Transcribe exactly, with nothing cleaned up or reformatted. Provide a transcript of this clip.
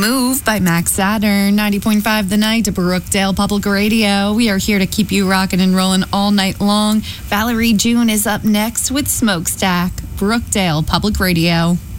Move by Max Saturn, ninety point five The Night to Brookdale Public Radio. We are here to keep you rocking and rolling all night long. Valerie June is up next with Smokestack, Brookdale Public Radio.